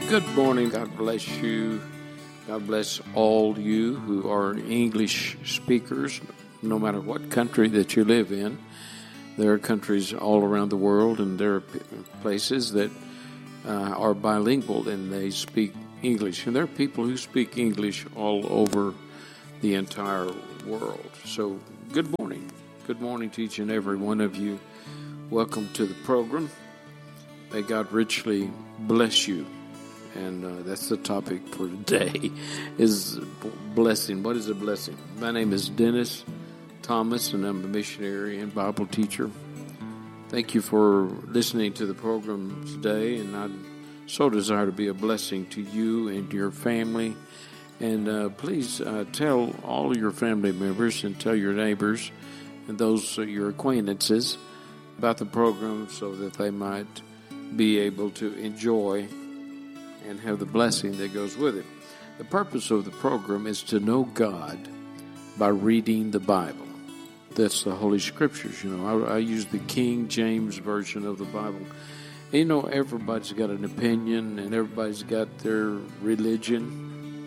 Good morning. God bless you. God bless all you who are English speakers, no matter what country that you live in. There are countries all around the world, and there are places that are bilingual and they speak English. And there are people who speak English all over the entire world. So good morning. Good morning to each and every one of you. Welcome to the program. May God richly bless you. And that's the topic for today, is blessing. What is a blessing? My name is Dennis Thomas, and I'm a missionary and Bible teacher. Thank you for listening to the program today, and I so desire to be a blessing to you and your family. And please tell all your family members and tell your neighbors and those your acquaintances about the program so that they might be able to enjoy and have the blessing that goes with it. The purpose of the program is to know God by reading the Bible. That's the Holy Scriptures. You know, I use the King James Version of the Bible. And, you know, everybody's got an opinion and everybody's got their religion.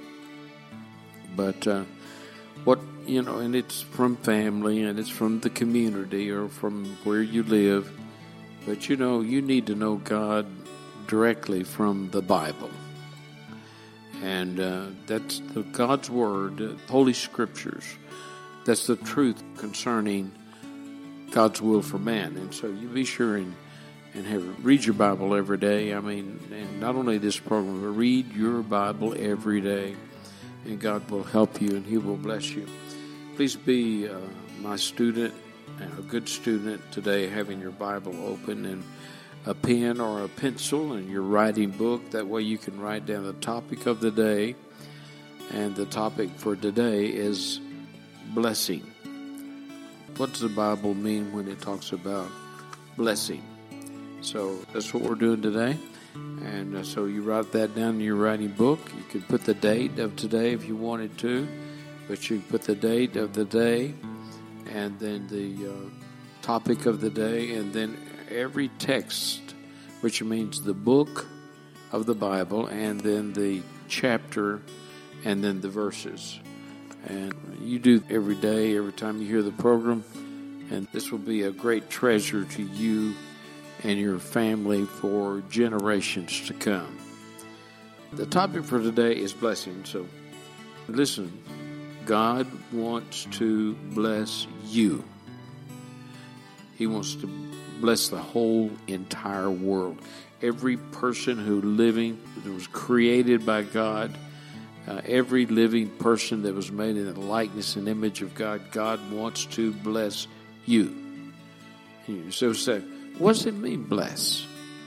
But and it's from family and it's from the community or from where you live. But, you know, you need to know God directly from the Bible. And that's God's Word, Holy Scriptures. That's the truth concerning God's will for man. And so you be sure and read your Bible every day. I mean, and not only this program, but read your Bible every day. And God will help you and He will bless you. Please be my student, a good student today, having your Bible open and a pen or a pencil and your writing book. That way you can write down the topic of the day. And the topic for today is blessing. What does the Bible mean when it talks about blessing? So that's what we're doing today. And so you write that down in your writing book. You could put the date of today if you wanted to, but you put the date of the day and then the topic of the day, and then every text, which means the book of the Bible, and then the chapter, and then the verses. And you do every day, every time you hear the program, and this will be a great treasure to you and your family for generations to come. The topic for today is blessing. So listen, God wants to bless you. He wants to bless the whole entire world. Every person who was created by God, every living person that was made in the likeness and image of God, God wants to bless you. So say, what does it mean, bless?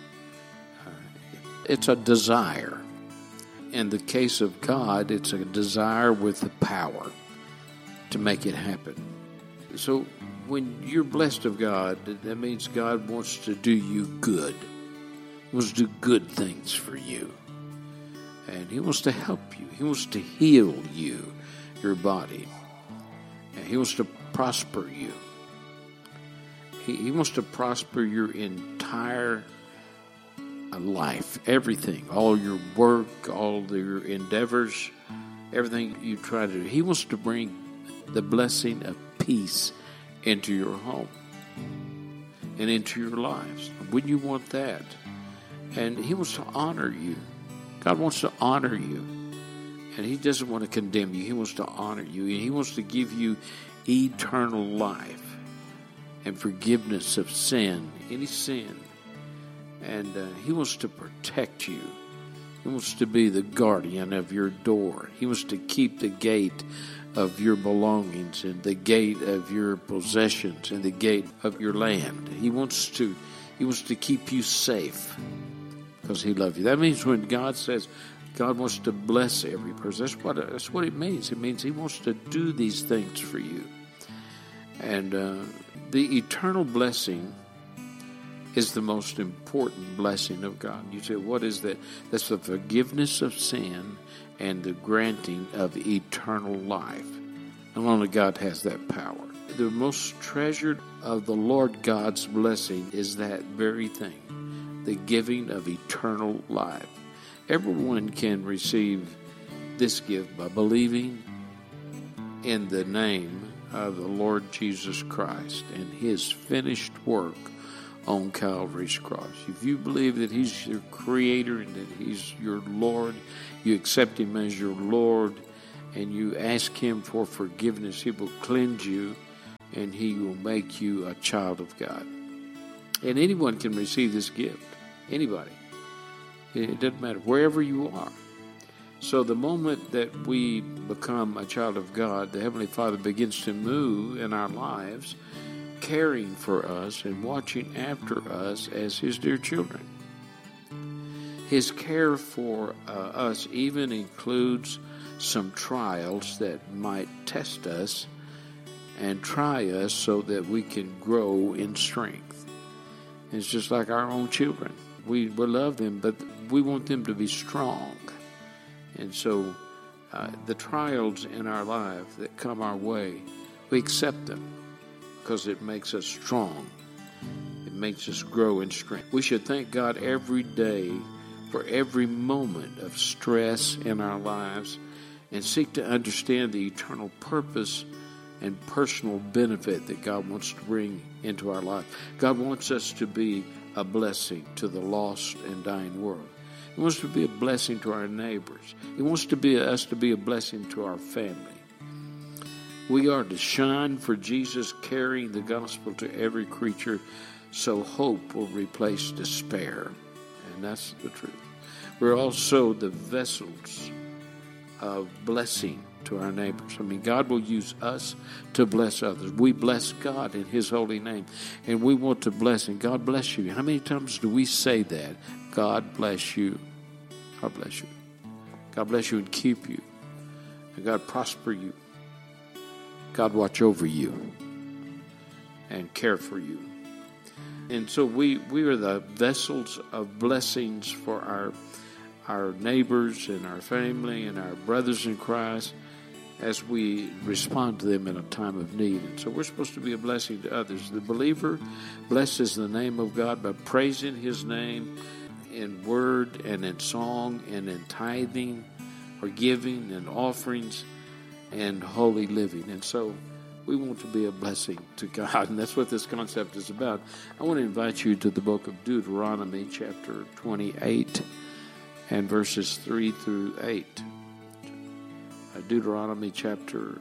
It's a desire. In the case of God, it's a desire with the power to make it happen. So when you're blessed of God, that means God wants to do you good. He wants to do good things for you. And He wants to help you. He wants to heal you, your body. And He wants to prosper you. He wants to prosper your entire life, everything, all your work, all your endeavors, everything you try to do. He wants to bring the blessing of peace into your home and into your lives. Wouldn't you want that? And He wants to honor you. God wants to honor you. And He doesn't want to condemn you. He wants to honor you. And He wants to give you eternal life and forgiveness of sin, any sin. And He wants to protect you. He wants to be the guardian of your door. He wants to keep the gate of your belongings and the gate of your possessions and the gate of your land. He wants to keep you safe because He loves you. That means when God says God wants to bless every person, that's what it means. It means He wants to do these things for you. And the eternal blessing is the most important blessing of God. You say, what is that? That's the forgiveness of sin and the granting of eternal life. And only God has that power. The most treasured of the Lord God's blessing is that very thing, the giving of eternal life. Everyone can receive this gift by believing in the name of the Lord Jesus Christ and His finished work on Calvary's cross. If you believe that He's your Creator and that He's your Lord, you accept Him as your Lord, and you ask Him for forgiveness, He will cleanse you, and He will make you a child of God. And anyone can receive this gift. Anybody. It doesn't matter, wherever you are. So the moment that we become a child of God, the Heavenly Father begins to move in our lives, caring for us and watching after us as His dear children. His care for us even includes some trials that might test us and try us so that we can grow in strength. It's just like our own children. We love them, but we want them to be strong. And so the trials in our life that come our way, we accept them because it makes us strong. It makes us grow in strength. We should thank God every day for every moment of stress in our lives and seek to understand the eternal purpose and personal benefit that God wants to bring into our life. God wants us to be a blessing to the lost and dying world. He wants to be a blessing to our neighbors. He wants us to be a blessing to our family. We are to shine for Jesus, carrying the gospel to every creature, so hope will replace despair. And that's the truth. We're also the vessels of blessing to our neighbors. I mean, God will use us to bless others. We bless God in His holy name, and we want to bless Him. God bless you. How many times do we say that? God bless you. God bless you. God bless you and keep you. And God prosper you. God watch over you and care for you. And so we are the vessels of blessings for our neighbors and our family and our brothers in Christ as we respond to them in a time of need. And so we're supposed to be a blessing to others. The believer blesses the name of God by praising His name in word and in song and in tithing or giving and offerings and holy living. And so we want to be a blessing to God, and that's what this concept is about. I want to invite you to the book of Deuteronomy, chapter 28, and verses 3 through 8. Deuteronomy chapter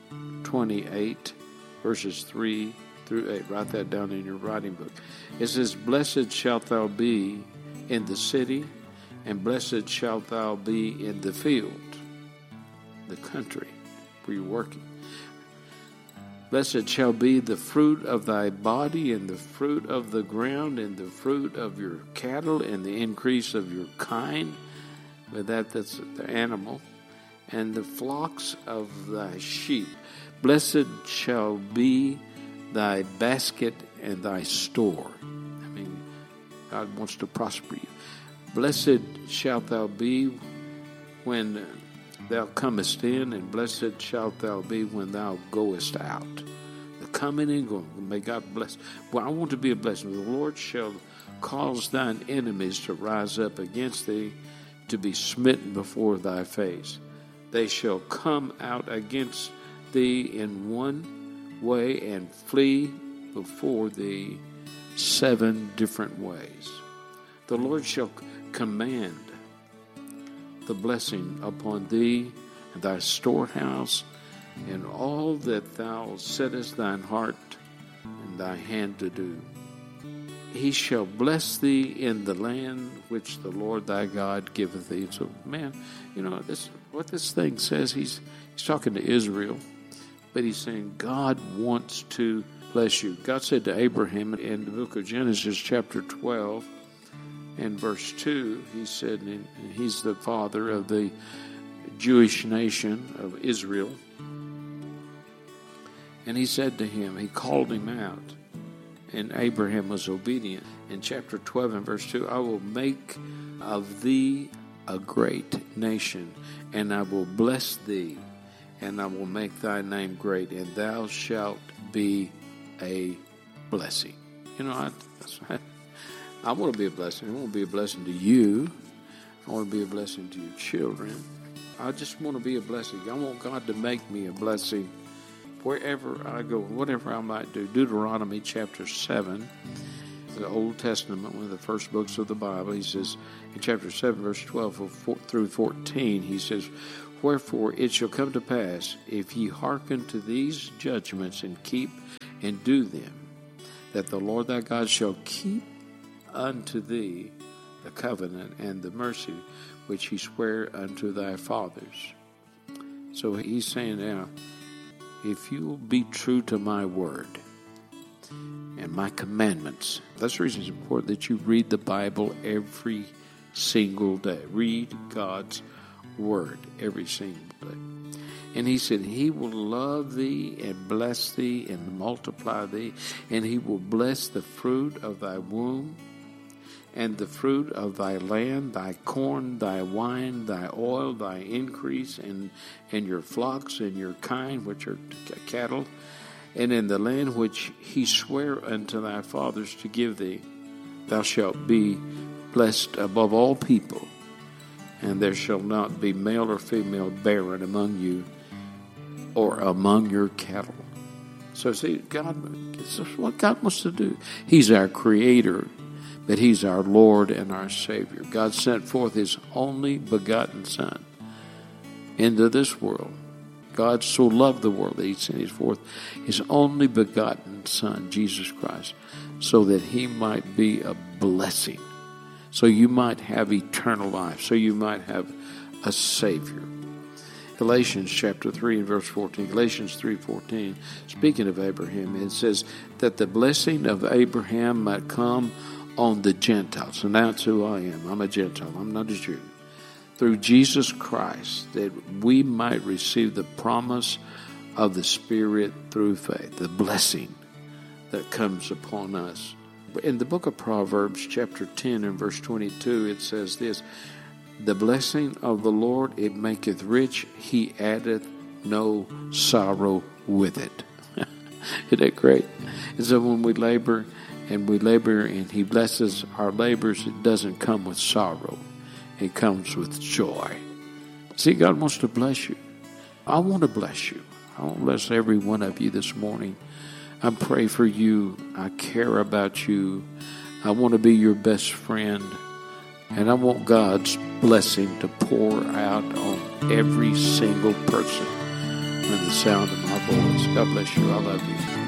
28, verses 3 through 8. Write that down in your writing book. It says, "Blessed shalt thou be in the city, and blessed shalt thou be in the field," the country where you're working. "Blessed shall be the fruit of thy body, and the fruit of the ground, and the fruit of your cattle, and the increase of your kind," but that's the animal, "and the flocks of thy sheep. Blessed shall be thy basket and thy store." I mean, God wants to prosper you. "Blessed shalt thou be when thou comest in, and blessed shalt thou be when thou goest out." The coming and going. May God bless. Well, I want to be a blessing. "The Lord shall cause thine enemies to rise up against thee, to be smitten before thy face. They shall come out against thee in one way and flee before thee 7 different ways. The Lord shall command the blessing upon thee and thy storehouse, and all that thou settest thine heart and thy hand to do. He shall bless thee in the land which the Lord thy God giveth thee." So, man, what this thing says, he's talking to Israel, but he's saying God wants to bless you. God said to Abraham in the book of Genesis chapter 12 and verse 2, he said, and he's the father of the Jewish nation of Israel, and he said to him, he called him out, and Abraham was obedient. In chapter 12 and verse 2, "I will make of thee a great nation, and I will bless thee, and I will make thy name great, and thou shalt be a blessing." I want to be a blessing. I want to be a blessing to you. I want to be a blessing to your children. I just want to be a blessing. I want God to make me a blessing wherever I go, whatever I might do. Deuteronomy chapter 7, the Old Testament, one of the first books of the Bible, he says in chapter 7, verse 12 through 14, he says, "Wherefore it shall come to pass, if ye hearken to these judgments and keep and do them, that the Lord thy God shall keep unto thee the covenant and the mercy which he sware unto thy fathers." So he's saying now, if you will be true to my word and my commandments, that's the reason it's important that you read the Bible every single day. Read God's word every single day. And he said, he will love thee and bless thee and multiply thee, and he will bless the fruit of thy womb and the fruit of thy land, thy corn, thy wine, thy oil, thy increase, and your flocks and your kine, which are cattle, and in the land which he sware unto thy fathers to give thee, thou shalt be blessed above all people, and there shall not be male or female barren among you or among your cattle. So see, God, this is what God wants to do. He's our creator, but he's our Lord and our Savior. God sent forth his only begotten Son into this world. God so loved the world that he sent forth his only begotten Son, Jesus Christ, so that he might be a blessing, so you might have eternal life, so you might have a Savior. Galatians chapter 3 and verse 14, Galatians 3:14, speaking of Abraham, it says that the blessing of Abraham might come on the Gentiles. And that's who I am. I'm a Gentile. I'm not a Jew. Through Jesus Christ, that we might receive the promise of the Spirit through faith, the blessing that comes upon us. In the book of Proverbs, chapter 10 and verse 22, it says this, "The blessing of the Lord, it maketh rich, he addeth no sorrow with it." Isn't that great? And so when we labor and he blesses our labors, it doesn't come with sorrow. It comes with joy. See, God wants to bless you. I want to bless you. I want to bless every one of you this morning. I pray for you. I care about you. I want to be your best friend. And I want God's blessing to pour out on every single person in the sound of my voice. God bless you. I love you.